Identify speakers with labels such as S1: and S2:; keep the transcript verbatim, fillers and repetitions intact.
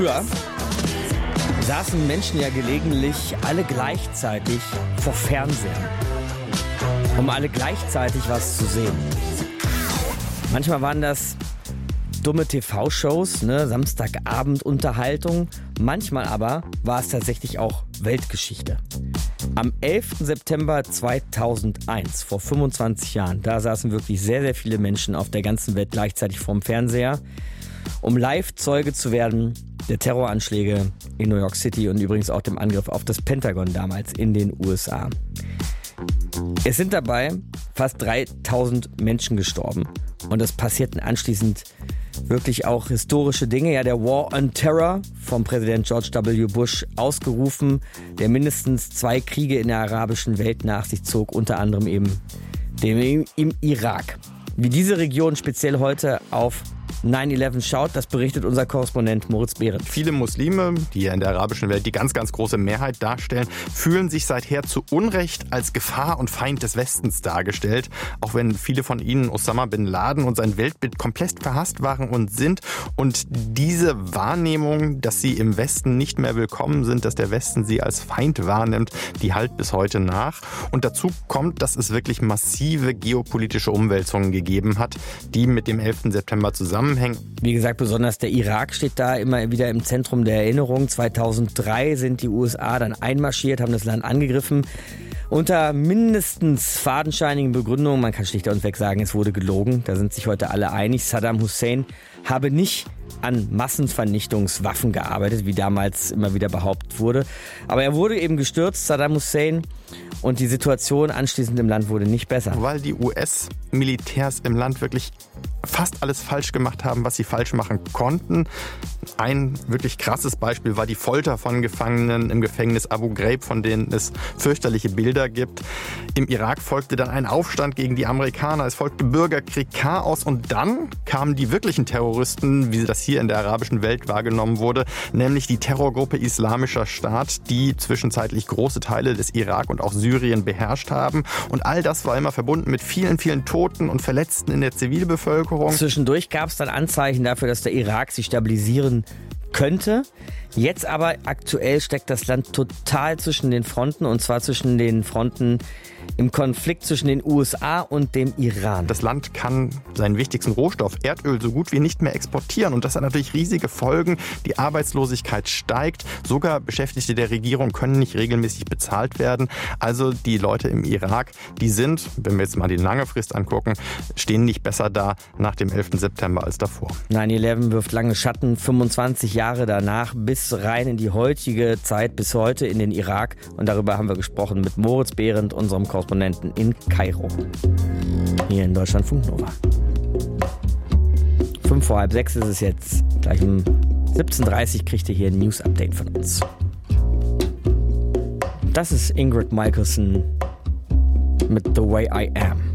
S1: Früher saßen Menschen ja gelegentlich alle gleichzeitig vor Fernsehern, um alle gleichzeitig was zu sehen. Manchmal waren das dumme T V-Shows, ne, Samstagabend-Unterhaltung. Manchmal aber war es tatsächlich auch Weltgeschichte. Am elften September zweitausendeins, vor fünfundzwanzig Jahren, da saßen wirklich sehr, sehr viele Menschen auf der ganzen Welt gleichzeitig vorm Fernseher, um live Zeuge zu werden der Terroranschläge in New York City und übrigens auch dem Angriff auf das Pentagon damals in den U S A. Es sind dabei fast dreitausend Menschen gestorben und es passierten anschließend wirklich auch historische Dinge. Ja, der War on Terror vom Präsident George W. Bush ausgerufen, der mindestens zwei Kriege in der arabischen Welt nach sich zog, unter anderem eben dem im Irak. Wie diese Region speziell heute auf neun elf schaut, das berichtet unser Korrespondent Moritz Behrendt.
S2: Viele Muslime, die ja in der arabischen Welt die ganz, ganz große Mehrheit darstellen, fühlen sich seither zu Unrecht als Gefahr und Feind des Westens dargestellt. Auch wenn viele von ihnen Osama bin Laden und sein Weltbild komplett verhasst waren und sind. Und diese Wahrnehmung, dass sie im Westen nicht mehr willkommen sind, dass der Westen sie als Feind wahrnimmt, die hallt bis heute nach. Und dazu kommt, dass es wirklich massive geopolitische Umwälzungen gegeben hat, die mit dem elften September zusammenhängen.
S1: Wie gesagt, besonders der Irak steht da immer wieder im Zentrum der Erinnerung. zweitausenddrei sind die U S A dann einmarschiert, haben das Land angegriffen. Unter mindestens fadenscheinigen Begründungen, man kann schlicht und weg sagen, es wurde gelogen. Da sind sich heute alle einig. Saddam Hussein habe nicht an Massenvernichtungswaffen gearbeitet, wie damals immer wieder behauptet wurde. Aber er wurde eben gestürzt, Saddam Hussein, und die Situation anschließend im Land wurde nicht besser.
S2: Weil die U S-Militärs im Land wirklich fast alles falsch gemacht haben, was sie falsch machen konnten. Ein wirklich krasses Beispiel war die Folter von Gefangenen im Gefängnis Abu Ghraib, von denen es fürchterliche Bilder gibt. Im Irak folgte dann ein Aufstand gegen die Amerikaner, es folgte Bürgerkrieg, Chaos und dann kamen die wirklichen Terroristen, wie das hier in der arabischen Welt wahrgenommen wurde, nämlich die Terrorgruppe Islamischer Staat, die zwischenzeitlich große Teile des Irak und auch Syrien beherrscht haben. Und all das war immer verbunden mit vielen, vielen Toten und Verletzten in der Zivilbevölkerung.
S1: Zwischendurch gab es dann Anzeichen dafür, dass der Irak sich stabilisieren könnte. Jetzt aber aktuell steckt das Land total zwischen den Fronten, und zwar zwischen den Fronten im Konflikt zwischen den U S A und dem Iran.
S2: Das Land kann seinen wichtigsten Rohstoff, Erdöl, so gut wie nicht mehr exportieren. Und das hat natürlich riesige Folgen. Die Arbeitslosigkeit steigt. Sogar Beschäftigte der Regierung können nicht regelmäßig bezahlt werden. Also die Leute im Irak, die sind, wenn wir jetzt mal die lange Frist angucken, stehen nicht besser da nach dem elften September als davor.
S1: neun elf wirft lange Schatten, fünfundzwanzig Jahre danach, bis rein in die heutige Zeit, bis heute in den Irak. Und darüber haben wir gesprochen mit Moritz Behrendt, unserem Korrespondenten in Kairo. Hier in Deutschlandfunk Nova. Fünf vor halb sechs ist es jetzt. Gleich um siebzehn Uhr dreißig kriegt ihr hier ein News-Update von uns. Das ist Ingrid Michaelson mit The Way I Am.